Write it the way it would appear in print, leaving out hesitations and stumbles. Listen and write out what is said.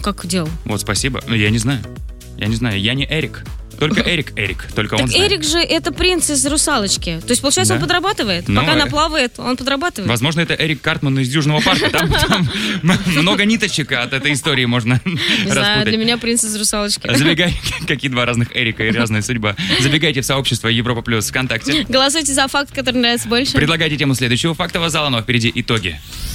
как делал? Вот, спасибо. Я не знаю. Я не Эрик. Только Эрик. Только он знает. Эрик же это принц из «Русалочки». То есть, получается, он подрабатывает. Пока она плавает, он подрабатывает. Возможно, это Эрик Картман из Южного парка. Там много ниточек от этой истории можно распутать. Не знаю, для меня принц из «Русалочки». Забегай, какие два разных Эрика и разная судьба. Забегайте в сообщество Европа Плюс ВКонтакте. Голосуйте за факт, который нравится больше. Предлагайте тему следующего фактового зала, но впереди итоги.